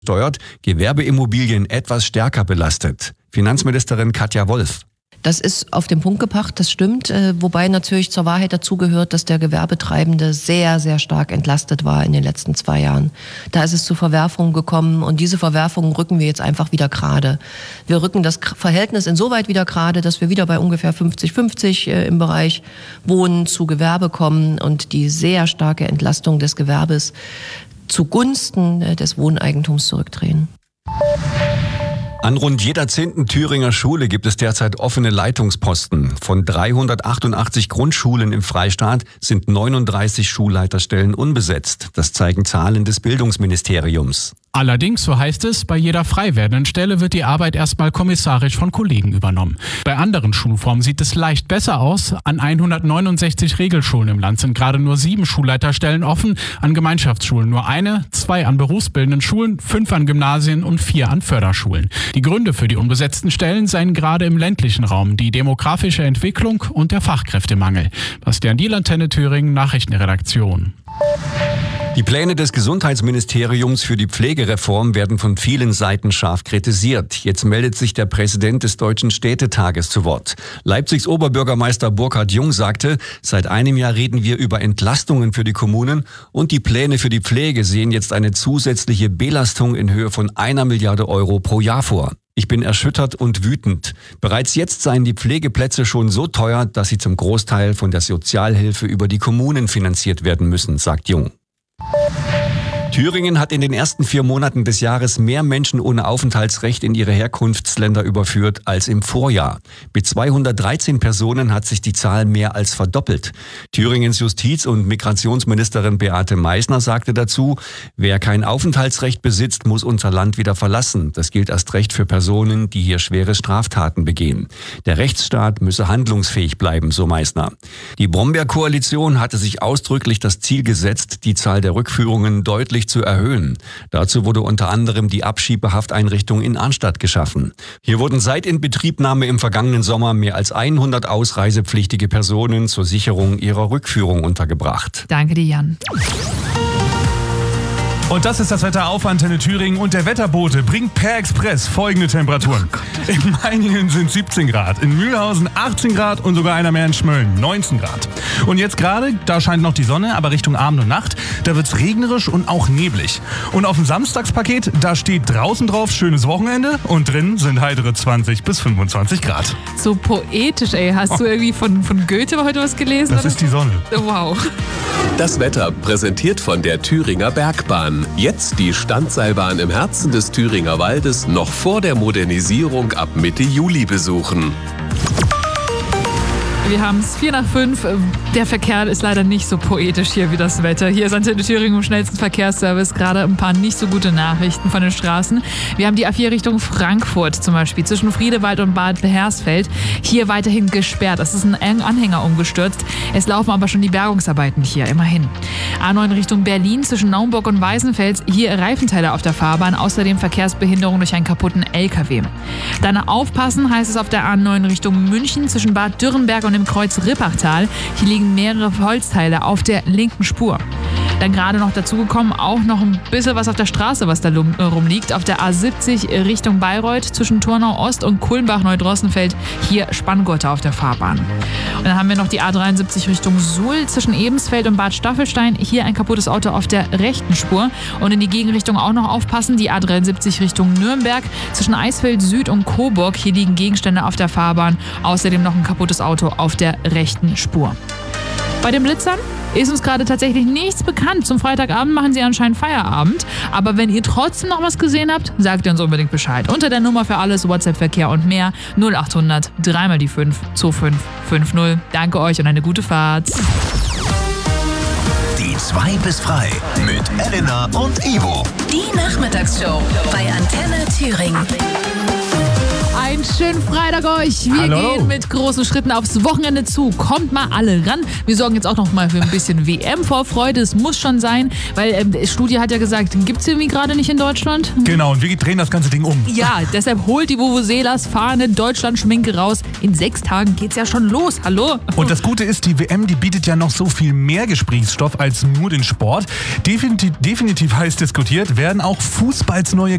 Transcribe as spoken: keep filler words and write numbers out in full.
steuert, Gewerbeimmobilien etwas stärker belastet. Finanzministerin Katja Wolf. Das ist auf den Punkt gebracht, das stimmt. Wobei natürlich zur Wahrheit dazugehört, dass der Gewerbetreibende sehr, sehr stark entlastet war in den letzten zwei Jahren. Da ist es zu Verwerfungen gekommen und diese Verwerfungen rücken wir jetzt einfach wieder gerade. Wir rücken das Verhältnis insoweit wieder gerade, dass wir wieder bei ungefähr fünfzig fünfzig im Bereich Wohnen zu Gewerbe kommen und die sehr starke Entlastung des Gewerbes zugunsten des Wohneigentums zurückdrehen. An rund jeder zehnten Thüringer Schule gibt es derzeit offene Leitungsposten. Von dreihundertachtundachtzig Grundschulen im Freistaat sind neununddreißig Schulleiterstellen unbesetzt. Das zeigen Zahlen des Bildungsministeriums. Allerdings, so heißt es, bei jeder frei werdenden Stelle wird die Arbeit erstmal kommissarisch von Kollegen übernommen. Bei anderen Schulformen sieht es leicht besser aus. An hundertneunundsechzig Regelschulen im Land sind gerade nur sieben Schulleiterstellen offen, an Gemeinschaftsschulen nur eine, zwei an berufsbildenden Schulen, fünf an Gymnasien und vier an Förderschulen. Die Gründe für die unbesetzten Stellen seien gerade im ländlichen Raum die demografische Entwicklung und der Fachkräftemangel. Bastian Diel, Antenne Thüringen, Nachrichtenredaktion. Die Pläne des Gesundheitsministeriums für die Pflegereform werden von vielen Seiten scharf kritisiert. Jetzt meldet sich der Präsident des Deutschen Städtetages zu Wort. Leipzigs Oberbürgermeister Burkhard Jung sagte, seit einem Jahr reden wir über Entlastungen für die Kommunen und die Pläne für die Pflege sehen jetzt eine zusätzliche Belastung in Höhe von einer Milliarde Euro pro Jahr vor. Ich bin erschüttert und wütend. Bereits jetzt seien die Pflegeplätze schon so teuer, dass sie zum Großteil von der Sozialhilfe über die Kommunen finanziert werden müssen, sagt Jung. Thüringen hat in den ersten vier Monaten des Jahres mehr Menschen ohne Aufenthaltsrecht in ihre Herkunftsländer überführt als im Vorjahr. Mit zweihundertdreizehn Personen hat sich die Zahl mehr als verdoppelt. Thüringens Justiz- und Migrationsministerin Beate Meissner sagte dazu, wer kein Aufenthaltsrecht besitzt, muss unser Land wieder verlassen. Das gilt erst recht für Personen, die hier schwere Straftaten begehen. Der Rechtsstaat müsse handlungsfähig bleiben, so Meissner. Die Brombeer-Koalition hatte sich ausdrücklich das Ziel gesetzt, die Zahl der Rückführungen deutlich zu erhöhen. Dazu wurde unter anderem die Abschiebehafteinrichtung in Arnstadt geschaffen. Hier wurden seit Inbetriebnahme im vergangenen Sommer mehr als hundert ausreisepflichtige Personen zur Sicherung ihrer Rückführung untergebracht. Danke dir, Jan. Und das ist das Wetter auf Antenne Thüringen und der Wetterbote bringt per Express folgende Temperaturen. Oh in Meiningen sind siebzehn Grad, in Mühlhausen achtzehn Grad und sogar einer mehr in Schmölln neunzehn Grad. Und jetzt gerade, da scheint noch die Sonne, aber Richtung Abend und Nacht, da wird's regnerisch und auch neblig. Und auf dem Samstagspaket, da steht draußen drauf schönes Wochenende und drin sind heitere zwanzig bis fünfundzwanzig Grad. So poetisch, ey. Hast oh. du irgendwie von, von Goethe heute was gelesen? Das oder? Ist die Sonne. Wow. Das Wetter präsentiert von der Thüringer Bergbahn. Jetzt die Standseilbahn im Herzen des Thüringer Waldes noch vor der Modernisierung ab Mitte Juli besuchen. Wir haben es vier nach fünf. Der Verkehr ist leider nicht so poetisch hier wie das Wetter. Hier ist Antenne Thüringen im schnellsten Verkehrsservice. Gerade ein paar nicht so gute Nachrichten von den Straßen. Wir haben die A vier Richtung Frankfurt zum Beispiel zwischen Friedewald und Bad Hersfeld. Hier weiterhin gesperrt. Es ist ein Anhänger umgestürzt. Es laufen aber schon die Bergungsarbeiten hier, immerhin. A neun Richtung Berlin zwischen Naumburg und Weißenfels. Hier Reifenteile auf der Fahrbahn. Außerdem Verkehrsbehinderung durch einen kaputten L K W. Dann aufpassen heißt es auf der A neun Richtung München zwischen Bad Dürrenberg und dem Kreuz Rippachtal. Hier liegen mehrere Holzteile auf der linken Spur. Dann gerade noch dazugekommen, auch noch ein bisschen was auf der Straße, was da rumliegt. Auf der A siebzig Richtung Bayreuth zwischen Turnau Ost und Kulmbach-Neudrossenfeld. Hier Spanngurte auf der Fahrbahn. Und dann haben wir noch die A dreiundsiebzig Richtung Suhl zwischen Ebensfeld und Bad Staffelstein. Hier ein kaputtes Auto auf der rechten Spur. Und in die Gegenrichtung auch noch aufpassen. Die A dreiundsiebzig Richtung Nürnberg zwischen Eisfeld Süd und Coburg. Hier liegen Gegenstände auf der Fahrbahn. Außerdem noch ein kaputtes Auto auf der rechten Spur. Bei den Blitzern ist uns gerade tatsächlich nichts bekannt. Zum Freitagabend machen sie anscheinend Feierabend. Aber wenn ihr trotzdem noch was gesehen habt, sagt ihr uns unbedingt Bescheid. Unter der Nummer für alles, WhatsApp-Verkehr und mehr null achthundert drei mal die fünf zwei fünf fünf null. Danke euch und eine gute Fahrt. Die zwei bis frei mit Elena und Ivo. Die Nachmittagsshow bei Antenne Thüringen. Einen schönen Freitag euch. Wir Hallo. gehen mit großen Schritten aufs Wochenende zu. Kommt mal alle ran. Wir sorgen jetzt auch noch mal für ein bisschen W M-Vorfreude. Es muss schon sein, weil ähm, die Studie hat ja gesagt, gibt es irgendwie gerade nicht in Deutschland. Genau, und wir drehen das ganze Ding um. Ja, deshalb holt die Vuvuzelas Fahne Deutschland-Schminke raus. In sechs Tagen geht's ja schon los. Hallo. Und das Gute ist, die W M, die bietet ja noch so viel mehr Gesprächsstoff als nur den Sport. Definitiv, definitiv heiß diskutiert werden auch Fußballs neue